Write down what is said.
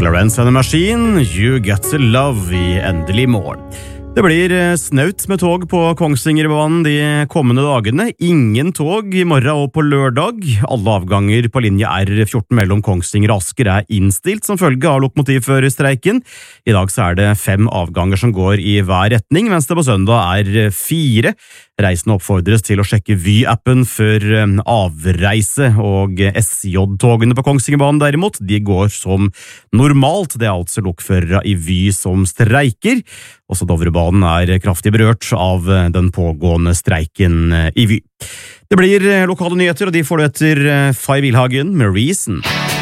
Florence and the Machine, You Got to Love i endelig mål. Det blir snaut med tog på Kongsvingerbanen de kommende dagene. Ingen tog i morgen og på lørdag. Alle avganger på linje R14 mellom Kongsvinger og Asker innstilt som følge av lokomotivførerstreiken. I dag så det 5 avganger som går i hver retning, mens det på søndag 4. Reisende oppfordres til å sjekke Vy-appen før avreise, og SJ-togene på Kongsvingerbanen derimot, de går som normalt. Det altså lokførere i Vy som streiker. Også Dovrebanen kraftig berørt av den pågående streiken i Vy. Det blir lokale nyheter, og de får du etter Fay Wilhagen med Reason.